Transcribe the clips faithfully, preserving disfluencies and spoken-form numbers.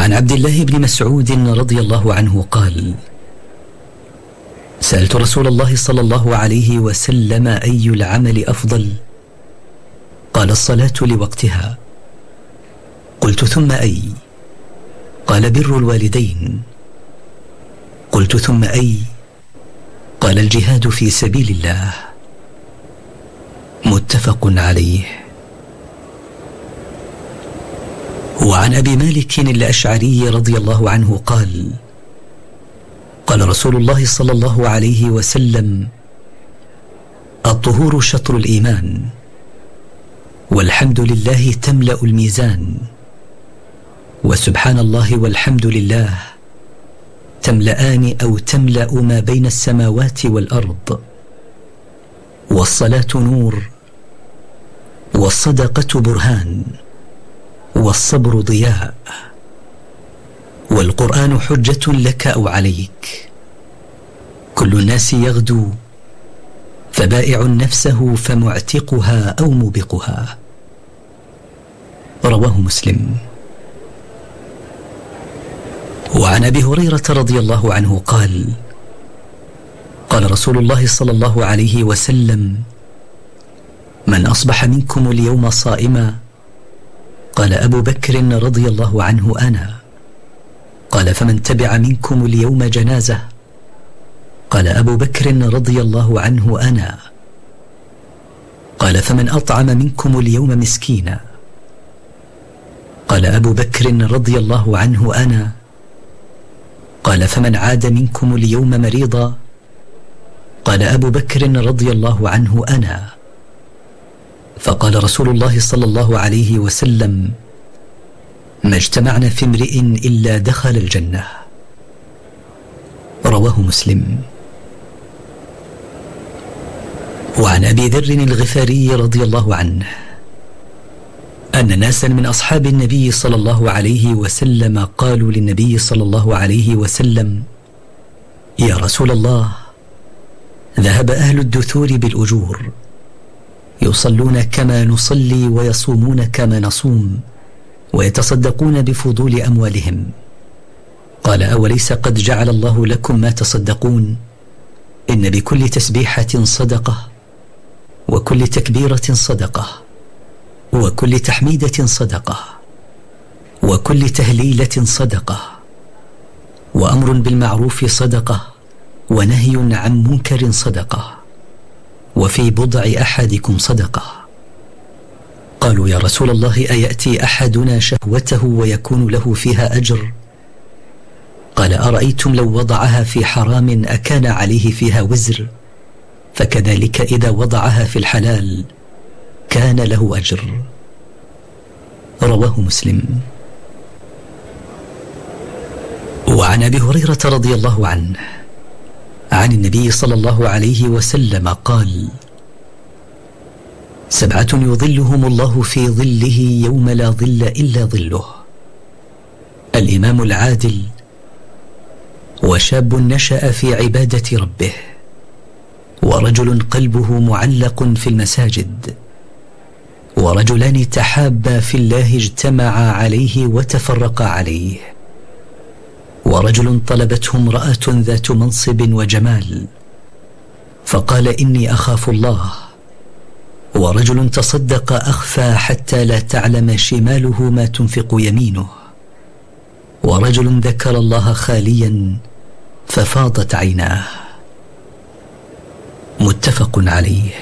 وعن عبد الله بن مسعود رضي الله عنه قال: سألت رسول الله صلى الله عليه وسلم: أي العمل أفضل؟ قال: الصلاة لوقتها. قلت: ثم أي؟ قال: بر الوالدين. قلت: ثم أي؟ قال: الجهاد في سبيل الله. متفق عليه. وعن أبي مالك الأشعري رضي الله عنه قال: قال رسول الله صلى الله عليه وسلم: الطهور شطر الإيمان، والحمد لله تملأ الميزان، وسبحان الله والحمد لله تملأان أو تملأ ما بين السماوات والأرض، والصلاة نور، والصدقة برهان، والصبر ضياء، والقرآن حجة لك أو عليك. كل الناس يغدو، فبائع نفسه فمعتقها أو موبقها. رواه مسلم. وعن أبي هريرة رضي الله عنه قال: قال رسول الله صلى الله عليه وسلم: من أصبح منكم اليوم صائما؟ قال أبو بكر رضي الله عنه: أنا. قال: فمن تبع منكم اليوم جنازة؟ قال أبو بكر رضي الله عنه: أنا. قال: فمن أطعم منكم اليوم مسكينا؟ قال أبو بكر رضي الله عنه: أنا. قال: فمن عاد منكم اليوم مريضا؟ قال أبو بكر رضي الله عنه: أنا. فقال رسول الله صلى الله عليه وسلم: ما اجتمعنا في امرئ إلا دخل الجنة. رواه مسلم. وعن أبي ذر الغفاري رضي الله عنه أن ناسا من أصحاب النبي صلى الله عليه وسلم قالوا للنبي صلى الله عليه وسلم: يا رسول الله، ذهب أهل الدثور بالأجور، يصلون كما نصلي ويصومون كما نصوم ويتصدقون بفضول أموالهم. قال: أوليس قد جعل الله لكم ما تصدقون؟ إن بكل تسبيحة صدقة، وكل تكبيرة صدقة، وكل تحميدة صدقة، وكل تهليلة صدقة، وأمر بالمعروف صدقة، ونهي عن منكر صدقة، وفي بضع أحدكم صدقة. قالوا: يا رسول الله، أيأتي أحدنا شهوته ويكون له فيها أجر؟ قال: أرأيتم لو وضعها في حرام أكان عليه فيها وزر؟ فكذلك إذا وضعها في الحلال كان له أجر. رواه مسلم. وعن أبي هريرة رضي الله عنه عن النبي صلى الله عليه وسلم قال: سبعة يظلهم الله في ظله يوم لا ظل إلا ظله: الإمام العادل، وشاب نشأ في عبادة ربه، ورجل قلبه معلق في المساجد، ورجلان تحابا في الله اجتمعا عليه وتفرقا عليه، ورجل طلبته امرأة ذات منصب وجمال فقال: إني أخاف الله، ورجل تصدق أخفى حتى لا تعلم شماله ما تنفق يمينه، ورجل ذكر الله خاليا ففاضت عيناه. متفق عليه.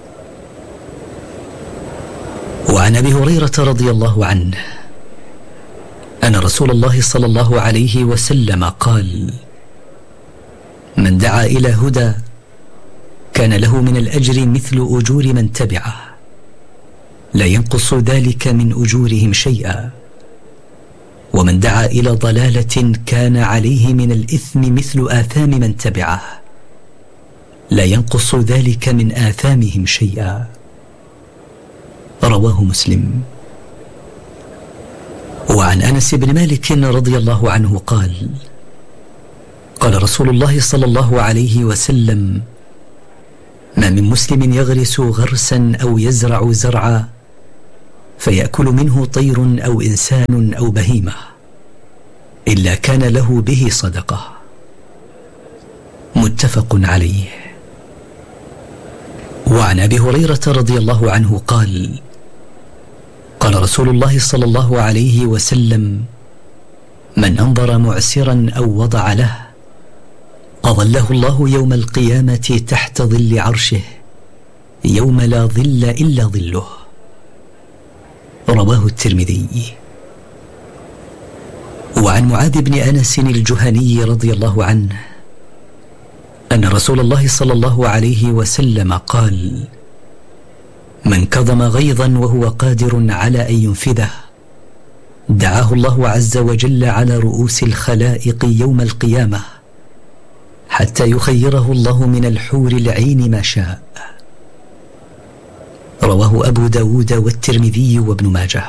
وعن أبي هريرة رضي الله عنه أن رسول الله صلى الله عليه وسلم قال: من دعا إلى هدى كان له من الأجر مثل أجور من تبعه، لا ينقص ذلك من أجورهم شيئا، ومن دعا إلى ضلالة كان عليه من الإثم مثل آثام من تبعه، لا ينقص ذلك من آثامهم شيئا. رواه مسلم. وعن أنس بن مالك رضي الله عنه قال: قال رسول الله صلى الله عليه وسلم: ما من مسلم يغرس غرسا أو يزرع زرعا فيأكل منه طير أو إنسان أو بهيمة، إلا كان له به صدقة. متفق عليه. وعن أبي هريرة رضي الله عنه قال: قال رسول الله صلى الله عليه وسلم: من أنظر معسرا أو وضع له أظله الله يوم القيامة تحت ظل عرشه يوم لا ظل إلا ظله. رواه الترمذي. وعن معاذ بن أنس الجهني رضي الله عنه أن رسول الله صلى الله عليه وسلم قال: من كظم غيظا وهو قادر على أن ينفذه دعاه الله عز وجل على رؤوس الخلائق يوم القيامة حتى يخيره الله من الحور العين ما شاء. رواه أبو داود والترمذي وابن ماجه.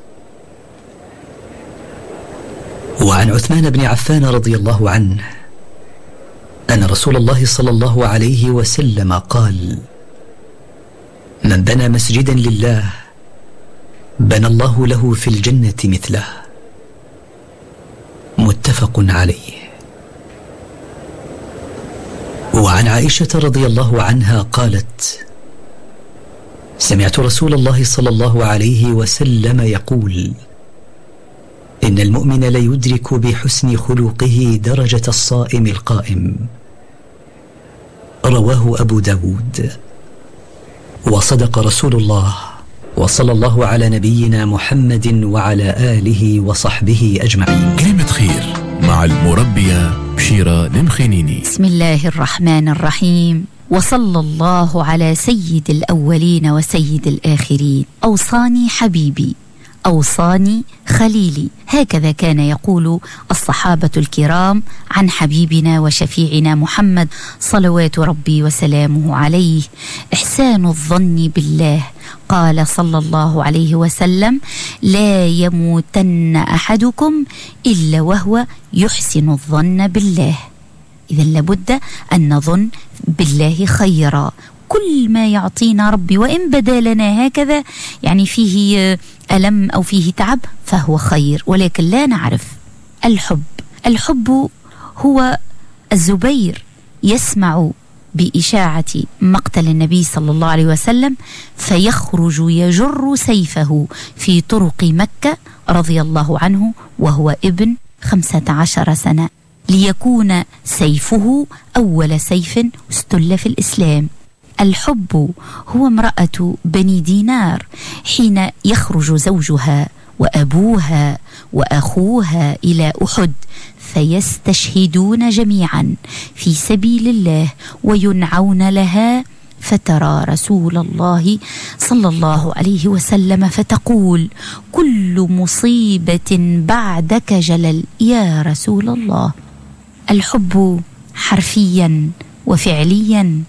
وعن عثمان بن عفان رضي الله عنه أن رسول الله صلى الله عليه وسلم قال: من بنى مسجدا لله بنى الله له في الجنة مثله. متفق عليه. وعن عائشة رضي الله عنها قالت: سمعت رسول الله صلى الله عليه وسلم يقول: إن المؤمن ليدرك بحسن خلقه درجة الصائم القائم. رواه أبو داود. وصدق رسول الله، وصلى الله على نبينا محمد وعلى آله وصحبه أجمعين. كلمة خير مع المربية بشيرة المخينيني. بسم الله الرحمن الرحيم، وصلى الله على سيد الأولين وسيد الآخرين. أوصاني حبيبي، أوصاني خليلي، هكذا كان يقول الصحابة الكرام عن حبيبنا وشفيعنا محمد صلوات ربي وسلامه عليه. إحسان الظن بالله، قال صلى الله عليه وسلم: لا يموتن أحدكم إلا وهو يحسن الظن بالله. إذا لابد أن نظن بالله خيرا. كل ما يعطينا ربي وإن بدا لنا هكذا يعني فيه ألم أو فيه تعب فهو خير، ولكن لا نعرف الحب. الحب هو الزبير يسمع بإشاعة مقتل النبي صلى الله عليه وسلم فيخرج يجر سيفه في طرق مكة رضي الله عنه وهو ابن خمسة عشر سنة، ليكون سيفه أول سيف استل في الإسلام. الحب هو امرأة بني دينار حين يخرج زوجها وأبوها وأخوها إلى أحد فيستشهدون جميعا في سبيل الله وينعون لها، فترى رسول الله صلى الله عليه وسلم فتقول: كل مصيبة بعدك جلل يا رسول الله. الحب حرفيا وفعليا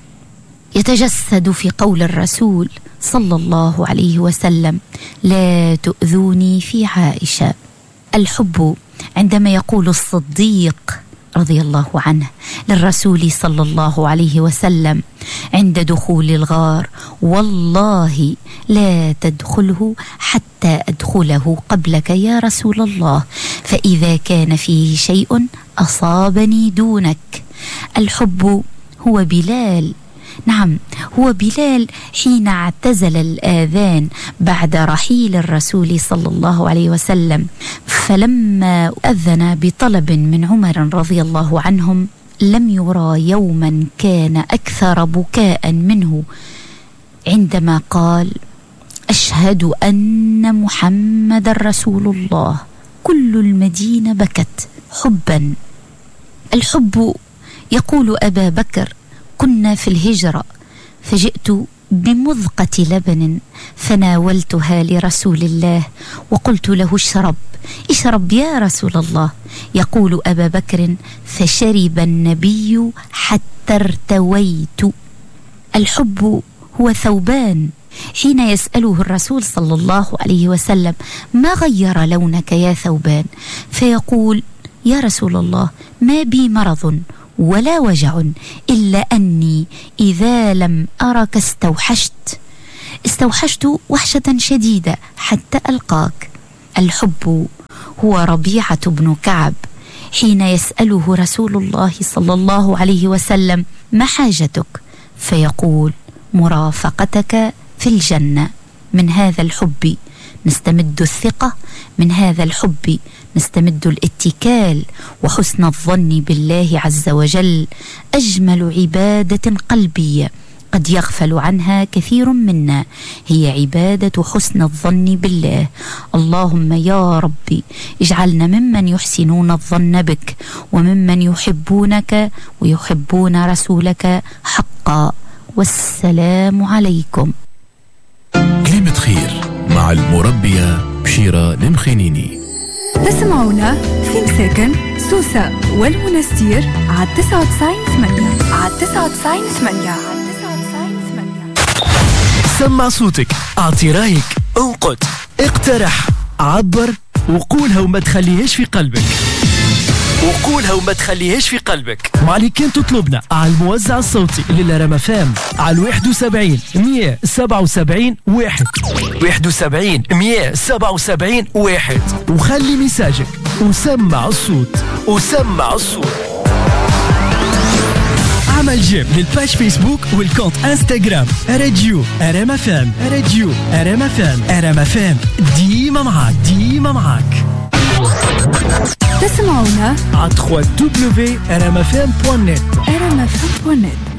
يتجسد في قول الرسول صلى الله عليه وسلم: لا تؤذوني في عائشة. الحب عندما يقول الصديق رضي الله عنه للرسول صلى الله عليه وسلم عند دخول الغار: والله لا تدخله حتى أدخله قبلك يا رسول الله، فإذا كان فيه شيء أصابني دونك. الحب هو بلال، نعم هو بلال حين اعتزل الآذان بعد رحيل الرسول صلى الله عليه وسلم، فلما أذن بطلب من عمر رضي الله عنهم لم يرى يوما كان أكثر بكاء منه عندما قال: أشهد أن محمد رسول الله. كل المدينة بكت حبا. الحب يقول أبا بكر: كنا في الهجرة فجئت بمذقة لبن فناولتها لرسول الله وقلت له: اشرب اشرب يا رسول الله. يقول أبا بكر: فشرب النبي حتى ارتويت. الحب هو ثوبان، حين يسأله الرسول صلى الله عليه وسلم: ما غير لونك يا ثوبان؟ فيقول: يا رسول الله ما بي مرض ولا وجع إلا أني إذا لم أرك استوحشت استوحشت وحشة شديدة حتى ألقاك. الحب هو ربيعة بن كعب حين يسأله رسول الله صلى الله عليه وسلم: ما حاجتك؟ فيقول: مرافقتك في الجنة. من هذا الحب نستمد الثقة، من هذا الحب نستمد الاتكال وحسن الظن بالله عز وجل. أجمل عبادة قلبية قد يغفل عنها كثير منا هي عبادة حسن الظن بالله. اللهم يا ربي اجعلنا ممن يحسنون الظن بك وممن يحبونك ويحبون رسولك حقا. والسلام عليكم. كلمة خير مع المربية بشيرة المخينيني. تسمعونا في مساكن سوسة والمنستير على تسعة وتسعين ثمانية على تسعة وتسعين ثمانية. سمع صوتك، اعطي رايك، انقد، اقترح، عبر وقولها وما تخليهاش في قلبك. وقولها وما تخليهاش في قلبك. معلي كان تطلبنا على الموزع الصوتي للرام فام على واحد وسبعين مية سبعة وسبعين واحد واحد وسبعين مية سبعة وسبعين واحد، وخلي مساجك وسمع الصوت وسمع الصوت. عمل جيم للباج فيسبوك والكونت انستغرام راديو رام فام. راديو رام فام. رام فام ديما معاك، ديما معاك. تسمعونا على دبليو دبليو دبليو دوت رام فام دوت نت. رام فام دوت نت.